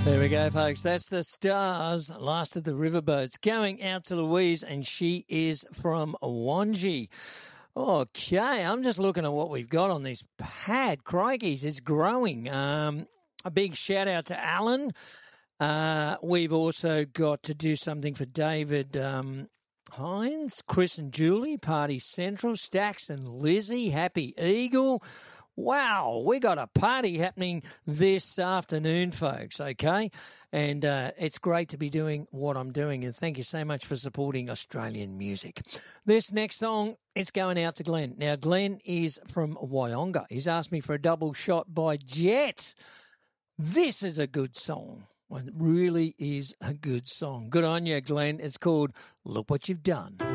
There we go, folks. That's the Stars, Last of the Riverboats, going out to Louise, and she is from Wangi. Okay, I'm just looking at what we've got on this pad. Crikeys, it's growing. A big shout out to Alan. We've also got to do something for David Hines, Chris and Julie, Party Central, Stacks and Lizzie, Happy Eagle. Wow, we got a party happening this afternoon, folks, okay? And it's great to be doing what I'm doing, and thank you so much for supporting Australian music. This next song is going out to Glenn. Now, Glenn is from Wyonga. He's asked me for a double shot by Jet. This is a good song. It really is a good song. Good on you, Glenn. It's called Look What You've Done.